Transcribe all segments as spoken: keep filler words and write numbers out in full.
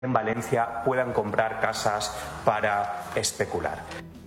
en Valencia puedan comprar casas para especular.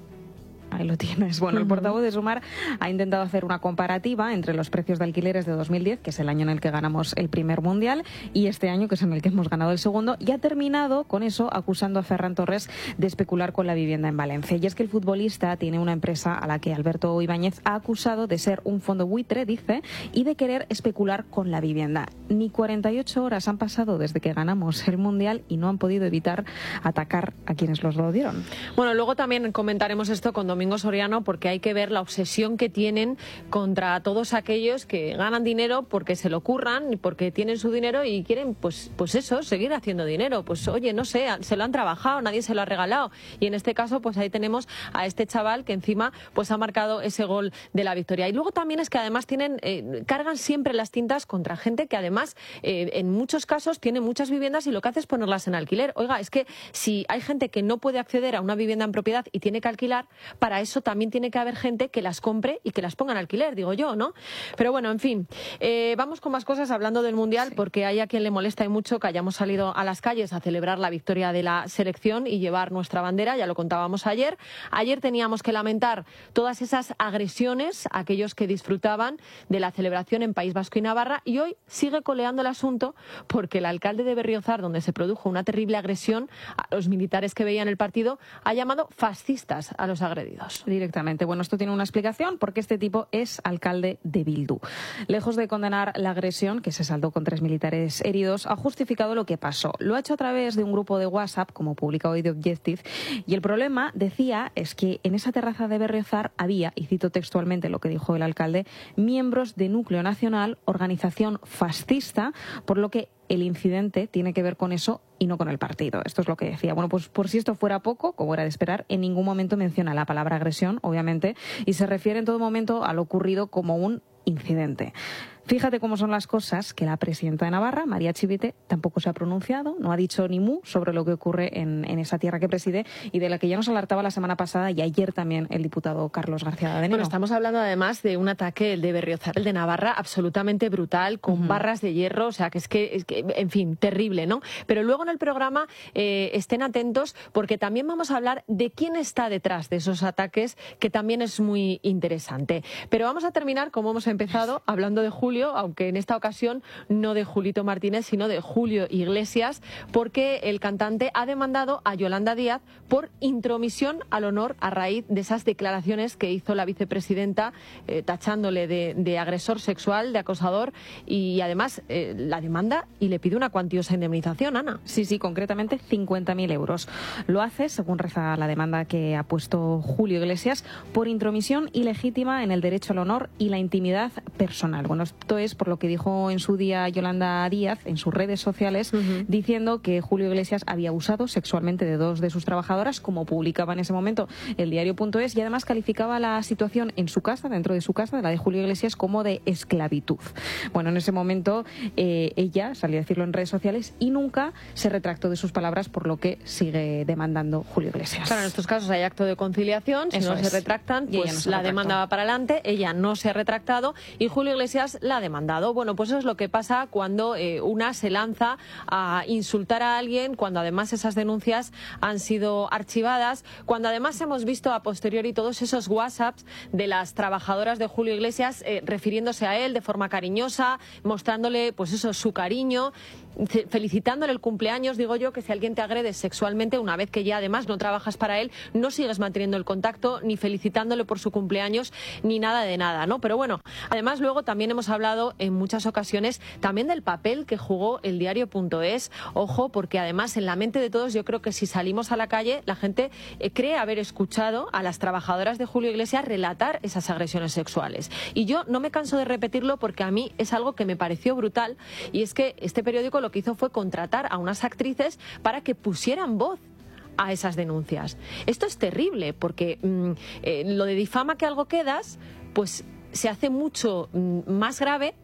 Ahí lo tienes. Bueno, el portavoz de Sumar ha intentado hacer una comparativa entre los precios de alquileres de dos mil diez, que es el año en el que ganamos el primer mundial, y este año, que es en el que hemos ganado el segundo, y ha terminado con eso acusando a Ferran Torres de especular con la vivienda en Valencia. Y es que el futbolista tiene una empresa a la que Alberto Ibáñez ha acusado de ser un fondo buitre, dice, y de querer especular con la vivienda. Ni cuarenta y ocho horas han pasado desde que ganamos el mundial y no han podido evitar atacar a quienes los lo dieron. Bueno, luego también comentaremos esto con Domingo Soriano, porque hay que ver la obsesión que tienen contra todos aquellos que ganan dinero porque se lo curran y porque tienen su dinero y quieren, pues, pues eso, seguir haciendo dinero. Pues oye, no sé, se lo han trabajado, nadie se lo ha regalado. Y en este caso, pues ahí tenemos a este chaval que encima pues ha marcado ese gol de la victoria. Y luego también es que además tienen, eh, cargan siempre las tintas contra gente que además eh, en muchos casos tiene muchas viviendas y lo que hace es ponerlas en alquiler. Oiga, es que si hay gente que no puede acceder a una vivienda en propiedad y tiene que alquilar, para eso también tiene que haber gente que las compre y que las ponga en alquiler, digo yo, ¿no? Pero bueno, en fin, eh, vamos con más cosas hablando del Mundial, sí, porque hay a quien le molesta y mucho que hayamos salido a las calles a celebrar la victoria de la selección y llevar nuestra bandera, ya lo contábamos ayer. Ayer teníamos que lamentar todas esas agresiones a aquellos que disfrutaban de la celebración en País Vasco y Navarra, y hoy sigue coleando el asunto porque el alcalde de Berriozar, donde se produjo una terrible agresión a los militares que veían el partido, ha llamado fascistas a los agredidos. Directamente. Bueno, esto tiene una explicación porque este tipo es alcalde de Bildu. Lejos de condenar la agresión, que se saldó con tres militares heridos, ha justificado lo que pasó. Lo ha hecho a través de un grupo de WhatsApp, como publica hoy The Objective, y el problema, decía, es que en esa terraza de Berriozar había, y cito textualmente lo que dijo el alcalde, miembros de Núcleo Nacional, organización fascista, por lo que el incidente tiene que ver con eso y no con el partido. Esto es lo que decía. Bueno, pues por si esto fuera poco, como era de esperar, en ningún momento menciona la palabra agresión, obviamente, y se refiere en todo momento a lo ocurrido como un incidente. Fíjate cómo son las cosas, que la presidenta de Navarra, María Chivite, tampoco se ha pronunciado, no ha dicho ni mu sobre lo que ocurre en, en esa tierra que preside y de la que ya nos alertaba la semana pasada y ayer también el diputado Carlos García Dadenero. Bueno, estamos hablando además de un ataque, el de Berriozar, el de Navarra, absolutamente brutal, con uh-huh. barras de hierro, o sea, que es, que es que, en fin, terrible, ¿no? Pero luego en el programa eh, estén atentos porque también vamos a hablar de quién está detrás de esos ataques, que también es muy interesante. Pero vamos a terminar, como hemos empezado, hablando de Julio, aunque en esta ocasión no de Julito Martínez, sino de Julio Iglesias, porque el cantante ha demandado a Yolanda Díaz por intromisión al honor a raíz de esas declaraciones que hizo la vicepresidenta eh, tachándole de, de agresor sexual, de acosador, y además eh, la demanda y le pide una cuantiosa indemnización, Ana. Sí, sí, concretamente cincuenta mil euros. Lo hace, según reza la demanda que ha puesto Julio Iglesias, por intromisión ilegítima en el derecho al honor y la intimidad personal. Bueno, esto es por lo que dijo en su día Yolanda Díaz en sus redes sociales, uh-huh. diciendo que Julio Iglesias había abusado sexualmente de dos de sus trabajadoras, como publicaba en ese momento el diario punto es, y además calificaba la situación en su casa, dentro de su casa, de la de Julio Iglesias, como de esclavitud. Bueno, en ese momento eh, ella salió a decirlo en redes sociales y nunca se retractó de sus palabras, por lo que sigue demandando Julio Iglesias. Claro, en estos casos hay acto de conciliación, si Eso no es. se retractan, pues no se la retractó. Demanda va para adelante, ella no se ha retractado y Julio Iglesias la ha demandado. Bueno, pues eso es lo que pasa cuando eh, una se lanza a insultar a alguien, cuando además esas denuncias han sido archivadas, cuando además hemos visto a posteriori todos esos WhatsApps de las trabajadoras de Julio Iglesias eh, refiriéndose a él de forma cariñosa, mostrándole pues eso, su cariño, felicitándole el cumpleaños. Digo yo que si alguien te agrede sexualmente, una vez que ya además no trabajas para él, no sigues manteniendo el contacto, ni felicitándole por su cumpleaños, ni nada de nada, ¿no? Pero bueno, además luego también hemos hablado en muchas ocasiones también del papel que jugó el diario punto es. Ojo, porque además en la mente de todos yo creo que si salimos a la calle, la gente eh, cree haber escuchado a las trabajadoras de Julio Iglesias relatar esas agresiones sexuales. Y yo no me canso de repetirlo porque a mí es algo que me pareció brutal, y es que este periódico lo que hizo fue contratar a unas actrices para que pusieran voz a esas denuncias. Esto es terrible porque mmm, eh, lo de difama que algo quedas, pues se hace mucho mmm, más grave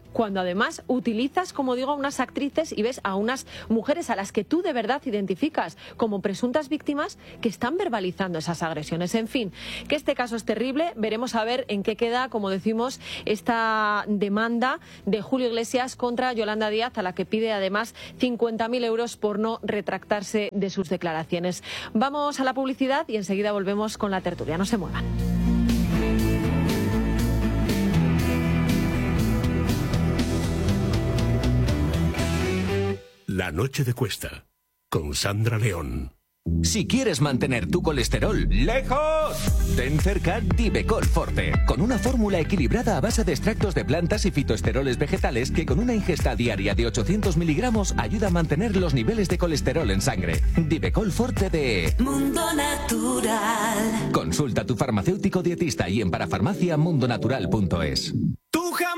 cuando además utilizas, como digo, a unas actrices y ves a unas mujeres a las que tú de verdad identificas como presuntas víctimas que están verbalizando esas agresiones. En fin, que este caso es terrible. Veremos a ver en qué queda, como decimos, esta demanda de Julio Iglesias contra Yolanda Díaz, a la que pide además cincuenta mil euros por no retractarse de sus declaraciones. Vamos a la publicidad y enseguida volvemos con la tertulia. No se muevan. La noche de Cuesta, con Sandra León. Si quieres mantener tu colesterol lejos, ten cerca Divecol Forte, con una fórmula equilibrada a base de extractos de plantas y fitoesteroles vegetales que con una ingesta diaria de ochocientos miligramos ayuda a mantener los niveles de colesterol en sangre. Divecol Forte de Mundo Natural. Consulta a tu farmacéutico dietista y en parafarmacia mundonatural punto es.